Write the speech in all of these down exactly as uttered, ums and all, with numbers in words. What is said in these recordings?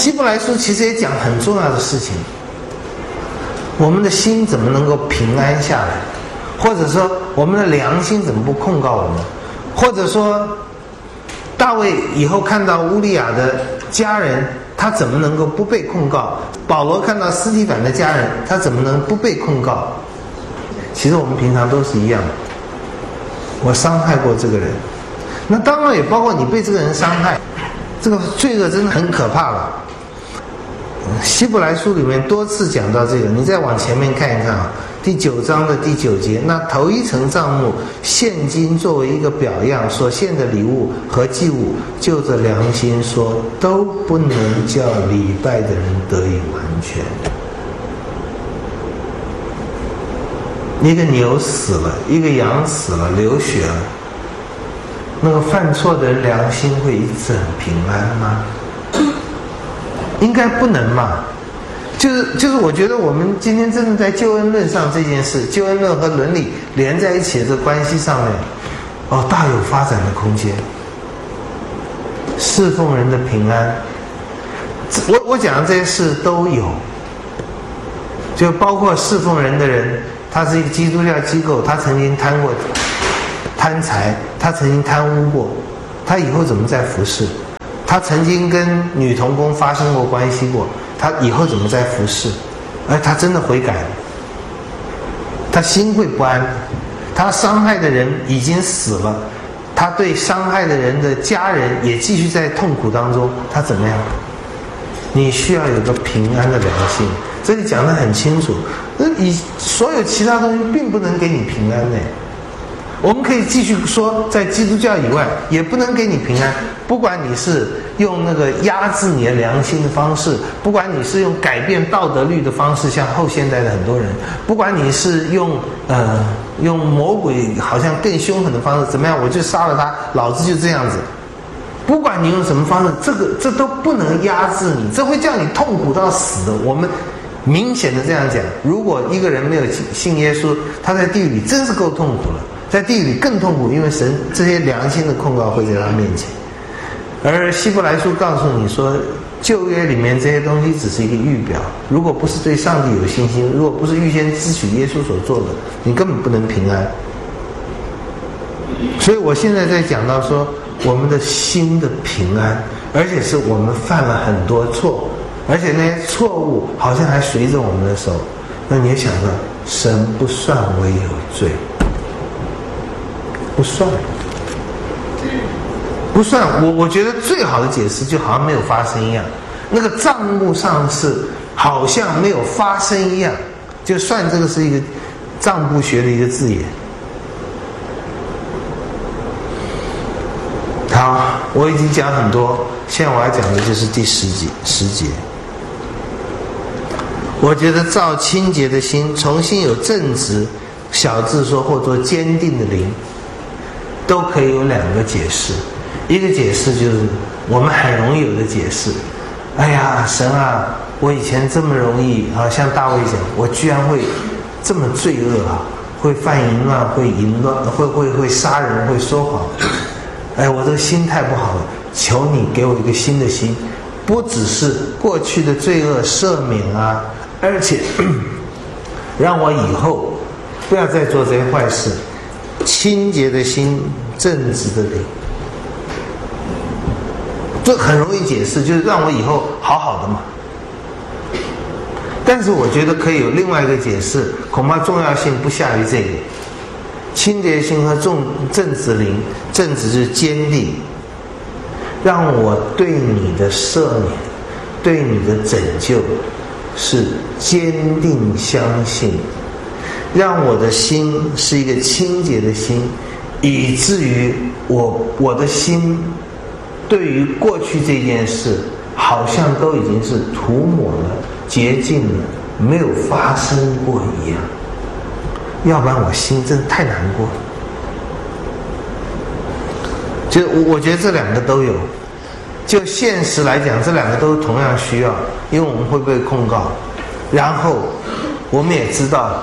希伯来书其实也讲很重要的事情，我们的心怎么能够平安下来，或者说我们的良心怎么不控告我们，或者说大卫以后看到乌利亚的家人，他怎么能够不被控告？保罗看到司提反的家人，他怎么能不被控告？其实我们平常都是一样的，我伤害过这个人，那当然也包括你被这个人伤害，这个罪恶真的很可怕了。希伯来书里面多次讲到这个，你再往前面看一看啊，第九章的第九节，那头一层帐幕现今作为一个表样，所献的礼物和祭物，就着良心说，都不能叫礼拜的人得以完全。一个牛死了，一个羊死了，流血了，那个犯错的人良心会一直很平安吗？应该不能嘛。就是就是我觉得我们今天真的在救恩论上这件事，救恩论和伦理连在一起的这个关系上面，哦，大有发展的空间。侍奉人的平安，我我讲的这些事都有，就包括侍奉人的人，他是一个基督教机构，他曾经贪过贪财，他曾经贪污过，他以后怎么再服侍？他曾经跟女同工发生过关系过，他以后怎么再服侍？而他真的悔改了，他心会不安，他伤害的人已经死了，他对伤害的人的家人也继续在痛苦当中，他怎么样？你需要有个平安的良心，这里讲得很清楚。那你所有其他东西并不能给你平安呢。我们可以继续说，在基督教以外也不能给你平安，不管你是用那个压制你的良心的方式，不管你是用改变道德律的方式，像后现代的很多人，不管你是用呃用魔鬼好像更凶狠的方式，怎么样，我就杀了他，老子就这样子。不管你用什么方式，这个这都不能压制你，这会叫你痛苦到死的。我们明显的这样讲，如果一个人没有信耶稣，他在地狱里真是够痛苦了，在地狱里更痛苦，因为神这些良心的控告会在他面前。而希伯来书告诉你说，旧约里面这些东西只是一个预表，如果不是对上帝有信心，如果不是预先支取耶稣所做的，你根本不能平安。所以我现在在讲到说，我们的心的平安，而且是我们犯了很多错，而且那些错误好像还随着我们的手，那你也想到，神不算为有罪，不算，不算。我我觉得最好的解释就好像没有发生一样，那个账目上是好像没有发生一样，就算这个是一个账簿学的一个字眼。好，我已经讲很多，现在我要讲的就是第十节十节。我觉得造清洁的心，重新有正直，小字说或做坚定的灵，都可以有两个解释。一个解释就是我们很容易有的解释，哎呀，神啊，我以前这么容易啊，像大卫讲，我居然会这么罪恶啊，会犯淫乱，会淫乱，会会会杀人，会说谎。哎，我这个心态不好了，求你给我一个新的心，不只是过去的罪恶赦免啊，而且让我以后不要再做这些坏事，清洁的心，正直的灵。这很容易解释，就是让我以后好好的嘛。但是我觉得可以有另外一个解释，恐怕重要性不下于这个。清洁心和正正直灵，正直是坚定，让我对你的赦免，对你的拯救是坚定相信，让我的心是一个清洁的心，以至于我我的心对于过去这件事好像都已经是涂抹了、洁净了，没有发生过一样。要不然我心真的太难过了。就我我觉得这两个都有，就现实来讲，这两个都同样需要，因为我们会被控告，然后我们也知道，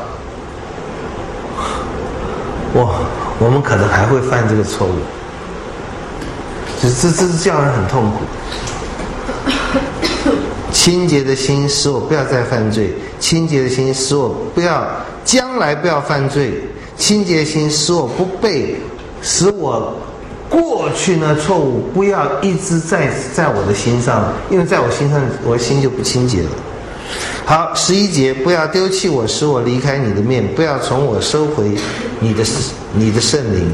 我我们可能还会犯这个错误，这这这叫人很痛苦。 清洁的心使我不要再犯罪，清洁的心使我不要将来不要犯罪，清洁的心使我不被使我过去呢错误不要一直在在我的心上，因为在我心上我的心就不清洁了。好，十一节，不要丢弃我，使我离开你的面，不要从我收回你的你的圣灵。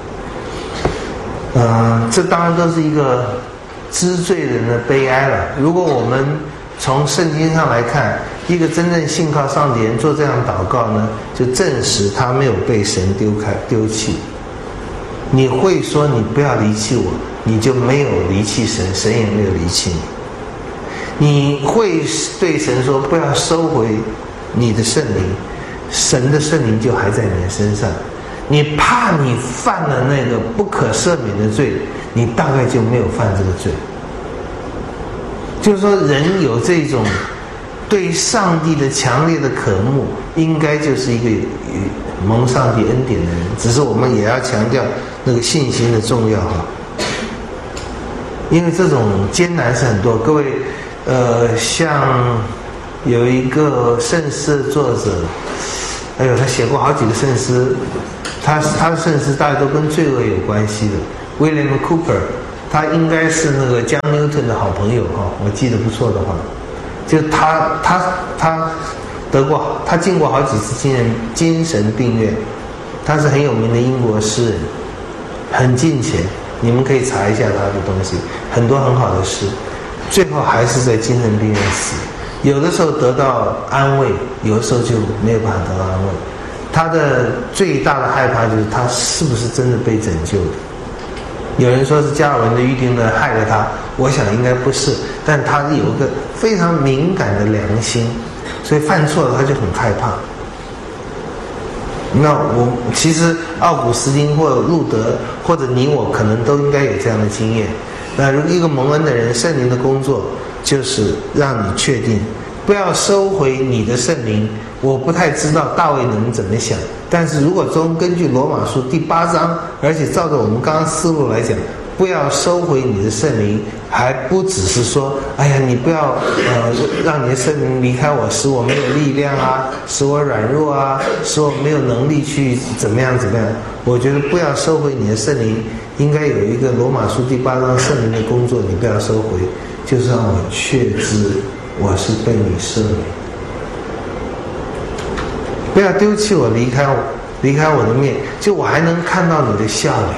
呃，这当然都是一个知罪人的悲哀了。如果我们从圣经上来看，一个真正信靠上帝人做这样祷告呢，就证实他没有被神丢开丢弃。你会说你不要离弃我，你就没有离弃神，神也没有离弃你。你会对神说不要收回你的圣灵，神的圣灵就还在你的身上。你怕你犯了那个不可赦免的罪，你大概就没有犯这个罪。就是说人有这种对上帝的强烈的渴慕，应该就是一个蒙上帝恩典的人，只是我们也要强调那个信心的重要哈。因为这种艰难是很多，各位呃，像有一个圣诗的作者，哎呦，他写过好几个圣诗，他他的圣诗大概都跟罪恶有关系的。William Cooper， 他应该是那个 John Newton 的好朋友哈，我记得不错的话，就他他他得过，他进过好几次精神精神病院，他是很有名的英国诗人，很敬虔，你们可以查一下他的东西，很多很好的诗。最后还是在精神病院死，有的时候得到安慰，有的时候就没有办法得到安慰。他的最大的害怕就是他是不是真的被拯救的。有人说是加尔文的预定论害了他，我想应该不是，但他有一个非常敏感的良心，所以犯错了他就很害怕。那我其实奥古斯丁或者路德或者你我可能都应该有这样的经验。那如果一个蒙恩的人，圣灵的工作就是让你确定不要收回你的圣灵。我不太知道大卫能怎么想，但是如果从根据罗马书第八章，而且照着我们刚刚思路来讲，不要收回你的圣灵，还不只是说哎呀你不要呃让你的圣灵离开我，使我没有力量啊，使我软弱啊，使我没有能力去怎么样怎么样。我觉得不要收回你的圣灵，应该有一个罗马书第八章圣灵的工作，你不要收回，就是让我确知我是被你赦免，不要丢弃我，离开我，离开我的面，就我还能看到你的笑脸。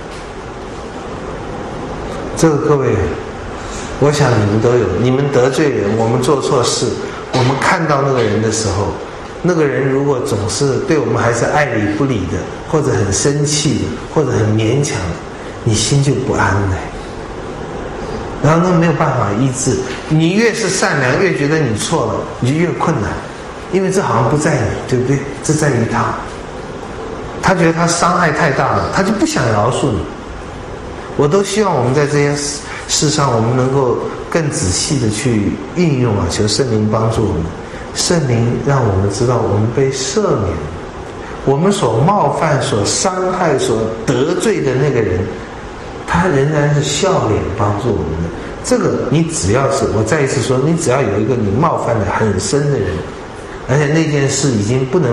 这个各位，我想你们都有，你们得罪人，我们做错事，我们看到那个人的时候，那个人如果总是对我们还是爱理不理的，或者很生气的，或者很勉强的，你心就不安了。然后那没有办法医治，你越是善良，越觉得你错了，你就越困难，因为这好像不在你，对不对？这在于他，他觉得他伤害太大了，他就不想饶恕你。我都希望我们在这些事上，我们能够更仔细的去运用啊，求圣灵帮助我们。圣灵让我们知道我们被赦免，我们所冒犯、所伤害、所得罪的那个人，他仍然是笑脸帮助我们的。这个你只要是，我再一次说，你只要有一个你冒犯的很深的人，而且那件事已经不能，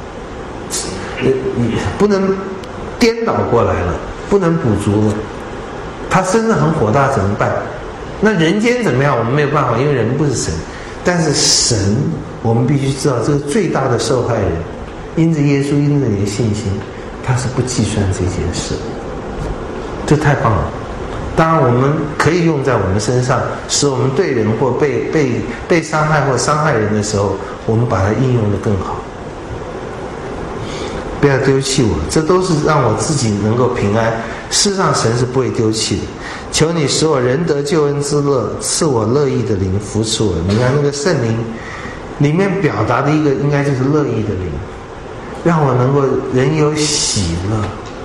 你不能颠倒过来了，不能补足了，他真的很火大怎么办？那人间怎么样？我们没有办法，因为人不是神。但是神，我们必须知道，这个最大的受害人，因着耶稣，因着你的信心，他是不计算这件事。这太棒了！当然，我们可以用在我们身上，使我们对人或被被被伤害或伤害人的时候，我们把它应用得更好。不要丢弃我，这都是让我自己能够平安。事实上，神是不会丢弃的。求你使我人得救恩之乐，赐我乐意的灵扶持我。你看那个圣灵里面表达的一个，应该就是乐意的灵，让我能够人有喜乐。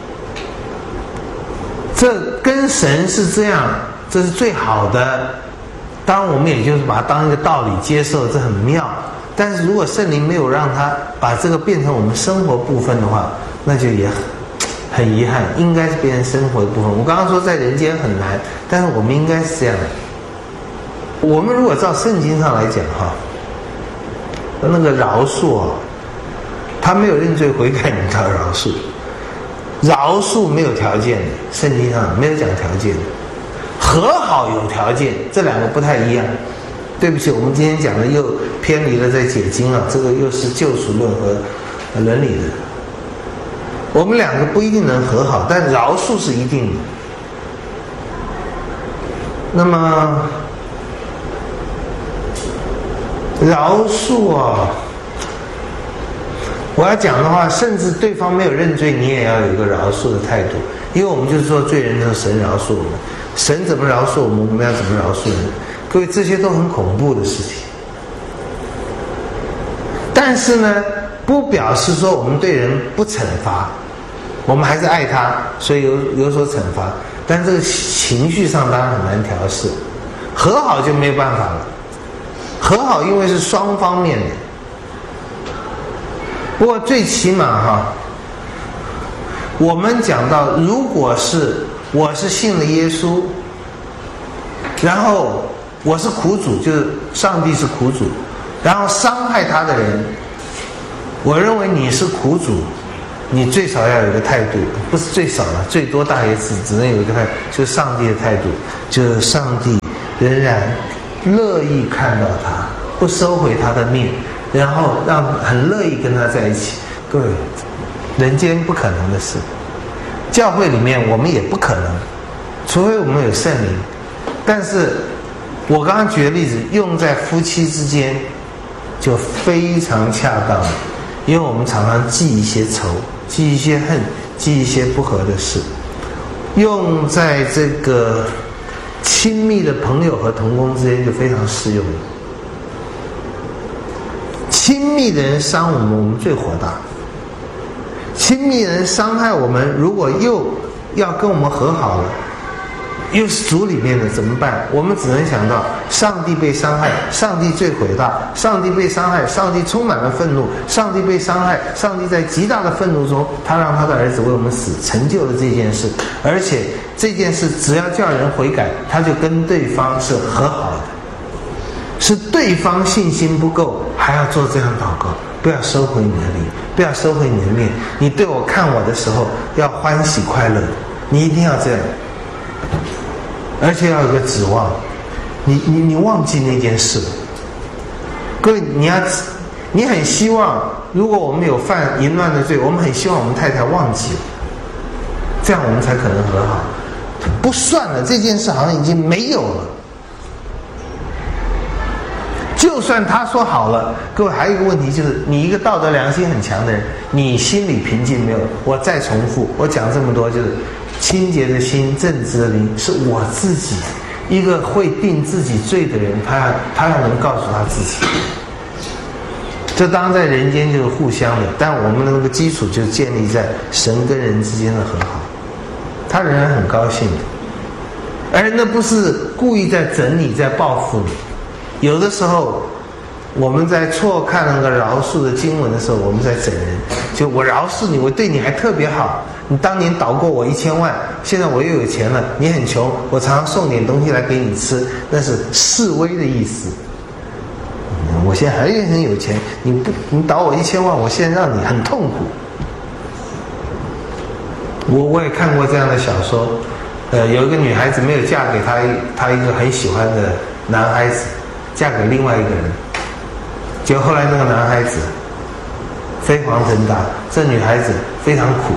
这跟神是这样，这是最好的。当然，我们也就是把它当一个道理接受，这很妙。但是如果圣灵没有让他把这个变成我们生活部分的话，那就也很很遗憾，应该是变成生活的部分。我刚刚说在人间很难，但是我们应该是这样的。 我们如果照圣经上来讲哈，那个饶恕啊，他没有认罪悔改，你叫饶恕。饶恕没有条件的，圣经上没有讲条件的。和好有条件，这两个不太一样。对不起，我们今天讲的又偏离了在解经啊，这个又是救赎论和伦理的。我们两个不一定能和好，但饶恕是一定的。那么饶恕啊，我要讲的话，甚至对方没有认罪，你也要有一个饶恕的态度，因为我们就是说罪人的神饶恕我们，神怎么饶恕我们，我们要怎么饶恕人。各位，这些都很恐怖的事情。但是呢，不表示说我们对人不惩罚，我们还是爱他，所以有有所惩罚。但这个情绪上当然很难调试，和好就没有办法了。和好因为是双方面的，不过最起码哈，我们讲到，如果是我是信了耶稣，然后我是苦主，就是上帝是苦主，然后伤害他的人，我认为你是苦主，你最少要有一个态度，不是最少了，最多大一次只能有一个态度，就是上帝的态度，就是上帝仍然乐意看到他，不收回他的面，然后让很乐意跟他在一起。各位，人间不可能的事，教会里面我们也不可能，除非我们有圣灵。但是我刚刚举的例子用在夫妻之间就非常恰当了，因为我们常常记一些仇，记一些恨，记一些不和的事。用在这个亲密的朋友和同工之间就非常适用了。亲密的人伤我们，我们最火大；亲密的人伤害我们，如果又要跟我们和好了，又是主里面的怎么办？我们只能想到上帝被伤害，上帝最伟大，上帝被伤害，上帝充满了愤怒，上帝被伤害，上帝在极大的愤怒中，他让他的儿子为我们死，成就了这件事。而且这件事只要叫人悔改，他就跟对方是和好的。是对方信心不够，还要做这样祷告，不要收回你的灵，不要收回你的面，你对我看我的时候要欢喜快乐，你一定要这样。而且要有个指望，你你你忘记那件事了。各位，你要你很希望，如果我们有犯淫乱的罪，我们很希望我们太太忘记了，这样我们才可能和好。不算了，这件事好像已经没有了。就算他说好了，各位还有一个问题，就是你一个道德良心很强的人，你心里平静没有？我再重复，我讲这么多，就是清洁的心，正直的灵，是我自己一个会定自己罪的人，他要他要能告诉他自己。这当然在人间就是互相的，但我们的那个基础就建立在神跟人之间的和好，他仍然很高兴的，而那不是故意在整你，在报复你。有的时候我们在错看那个饶恕的经文的时候，我们在整人，就我饶恕你，我对你还特别好，你当年倒过我一千万，现在我又有钱了，你很穷，我常常送点东西来给你吃，那是示威的意思。我现在还很有钱，你不你倒我一千万，我现在让你很痛苦。我我也看过这样的小说，呃，有一个女孩子没有嫁给她她一个很喜欢的男孩子，嫁给另外一个人，结果后来那个男孩子飞黄腾达，这女孩子非常苦。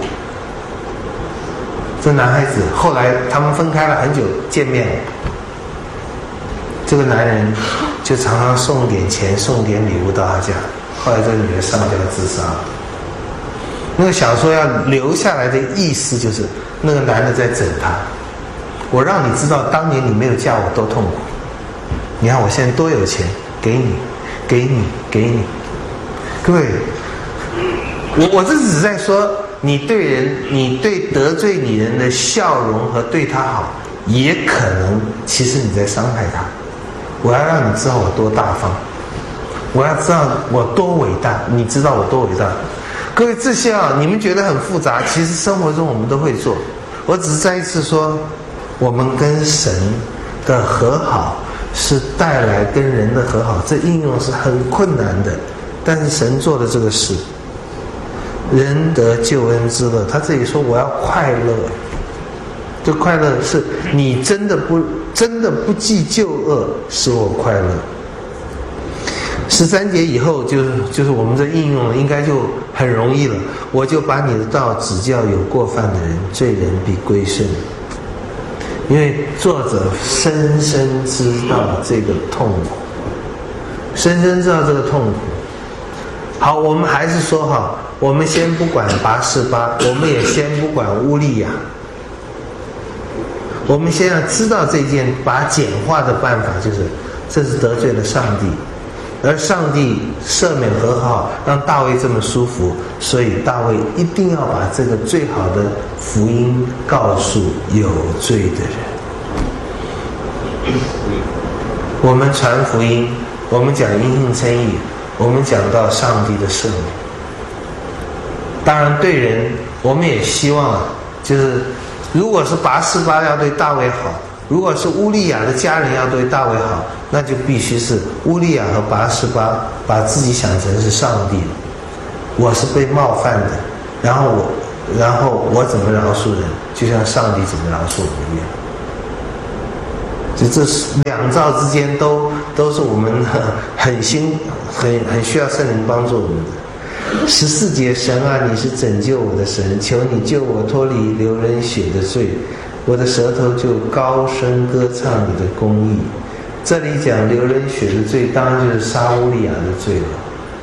这男孩子后来他们分开了很久，见面了，这个男人就常常送点钱送点礼物到他家，后来这个女人上吊自杀了。那个小说要留下来的意思就是那个男的在整他，我让你知道当年你没有嫁我多痛苦，你看我现在多有钱，给你给你给你。各位，我我这只是在说，你对人你对得罪你人的笑容和对他好，也可能其实你在伤害他。我要让你知道我多大方，我要知道我多伟大，你知道我多伟大。各位，这些啊你们觉得很复杂，其实生活中我们都会做。我只是再一次说，我们跟神的和好是带来跟人的和好，这应用是很困难的，但是神做了这个事，人得救恩之乐。他这里说我要快乐，这快乐是你真的不真的不计旧恶，使我快乐。十三节以后就是就是我们这应用了，应该就很容易了。我就把你的道指教有过犯的人，罪人必归顺。因为作者深深知道这个痛苦，深深知道这个痛苦。好，我们还是说哈，我们先不管拔示巴，我们也先不管乌利亚，我们先要知道这件把简化的办法，就是这是得罪了上帝。而上帝赦免和好，让大卫这么舒服，所以大卫一定要把这个最好的福音告诉有罪的人。我们传福音，我们讲因信称义，我们讲到上帝的赦免。当然对人，我们也希望，就是如果是拔示巴要对大卫好，如果是乌利亚的家人要对大卫好，那就必须是乌利亚和拔示巴把自己想成是上帝了。我是被冒犯的，然后我，然后我怎么饶恕人，就像上帝怎么饶恕我们一样。就这两造之间都都是我们很很辛很很需要圣灵帮助我们的。十四节，神啊，你是拯救我的神，求你救我脱离流人血的罪，我的舌头就高声歌唱你的公义。这里讲流人血的罪，当然就是杀乌利亚的罪了。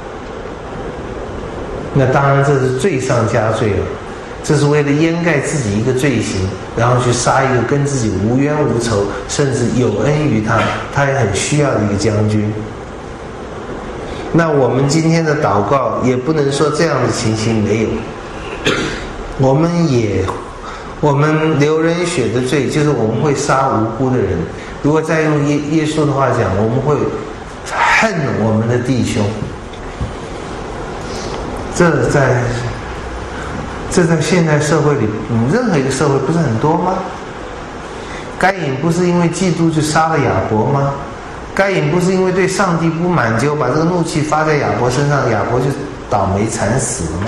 那当然这是罪上加罪了，这是为了掩盖自己一个罪行，然后去杀一个跟自己无冤无仇，甚至有恩于他，他也很需要的一个将军。那我们今天的祷告也不能说这样的情形没有，我们也我们流人血的罪，就是我们会杀无辜的人。如果再用耶耶稣的话讲，我们会恨我们的弟兄。这在这在现代社会里，嗯，任何一个社会不是很多吗？该隐不是因为嫉妒就杀了亚伯吗？该隐不是因为对上帝不满就把这个怒气发在亚伯身上，亚伯就倒霉惨死了吗？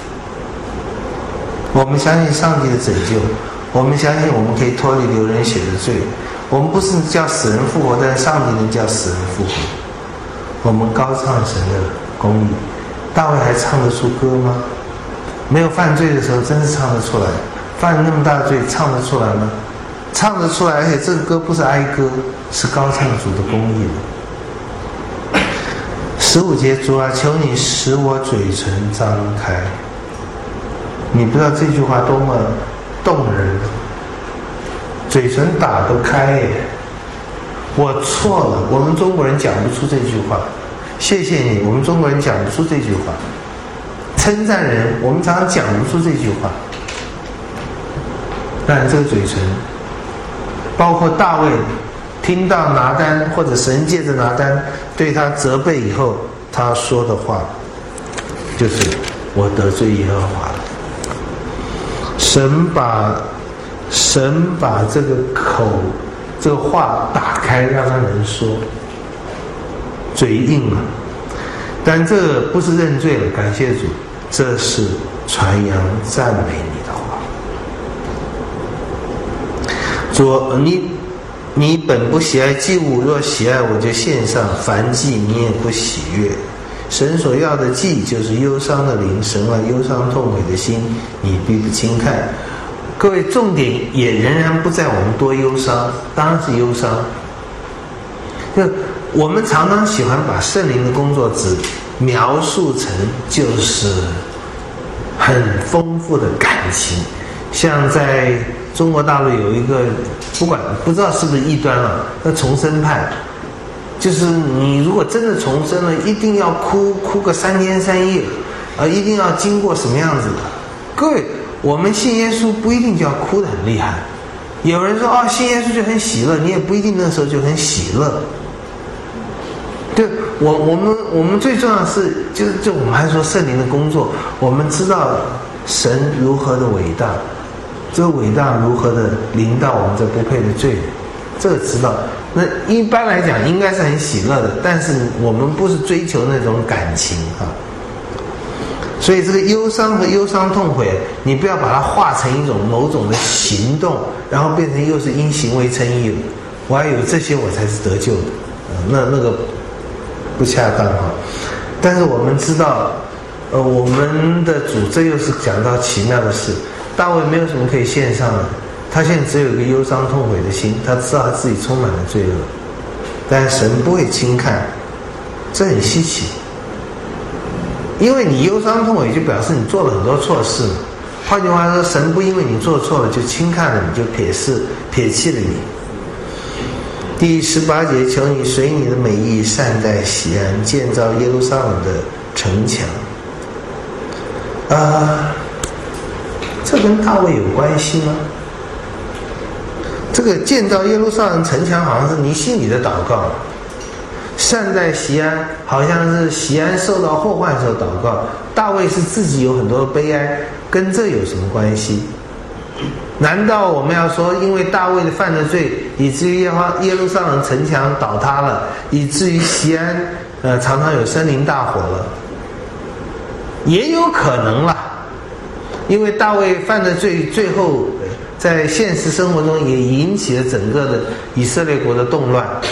我们相信上帝的拯救，我们相信我们可以脱离流人血的罪。我们不是叫死人复活，但是上帝能叫死人复活。我们高唱神的公义。大卫还唱得出歌吗？没有犯罪的时候真是唱得出来，犯了那么大的罪唱得出来吗？唱得出来，而且这个歌不是哀歌，是高唱主的公义的。十五节，主啊，求你使我嘴唇张开。你不知道这句话多么动人，嘴唇打得开耶！我错了，我们中国人讲不出这句话。谢谢你，我们中国人讲不出这句话。称赞人，我们常常讲不出这句话。但这个嘴唇，包括大卫听到拿单或者神借着拿单对他责备以后，他说的话就是我得罪耶和华了。神把神把这个口这个话打开，让他能说，嘴硬了。但这不是认罪了，感谢主，这是传扬赞美你的话。主，你你本不喜爱祭物，若喜爱，我就献上；凡祭你也不喜悦。神所要的祭就是忧伤的灵，神啊，忧伤痛悔的心你必不轻看。各位，重点也仍然不在我们多忧伤，当然是忧伤。就我们常常喜欢把圣灵的工作只描述成就是很丰富的感情，像在中国大陆有一个，不管不知道是不是异端了，那重生派，就是你如果真的重生了，一定要哭哭个三天三夜，呃，一定要经过什么样子的？各位，我们信耶稣不一定就要哭得很厉害。有人说哦，信耶稣就很喜乐，你也不一定那时候就很喜乐。对，我我们我们最重要的是，就是就我们还说圣灵的工作，我们知道神如何的伟大，这个伟大如何的临到我们这不配的罪人，这个知道， 那一般来讲应该是很喜乐的，但是我们不是追求那种感情啊。所以这个忧伤和忧伤痛悔，你不要把它化成一种某种的行动，然后变成又是因行为称义了。我还以为这些我才是得救的，呃、那那个不恰当啊。但是我们知道，呃，我们的主这又是讲到奇妙的事，大卫没有什么可以献上的，他现在只有一个忧伤痛悔的心，他知道他自己充满了罪恶，但神不会轻看，这很稀奇。因为你忧伤痛悔，就表示你做了很多错事嘛。换句话说，神不因为你做错了就轻看了你，就撇视撇弃了你。第十八节，求你随你的美意善待锡安，建造耶路撒冷的城墙。啊、呃，这跟大卫有关系吗？这个建造耶路撒冷城墙好像是你心里的祷告，善待锡安好像是锡安受到祸患时候祷告，大卫是自己有很多悲哀，跟这有什么关系？难道我们要说因为大卫的犯了罪，以至于耶路撒冷城墙倒塌了，以至于锡安呃常常有森林大火了？也有可能啦，因为大卫犯的罪，最后在现实生活中也引起了整个的以色列国的动乱。